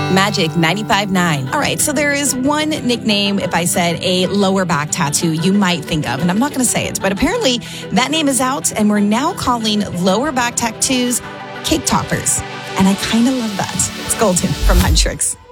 Magic 95.9. All right, so there is one nickname, if I said a lower back tattoo, you might think of, and I'm not going to say it, but apparently that name is out, and we're now calling lower back tattoos cake toppers. And I kind of love that. It's Golden from Huntrix.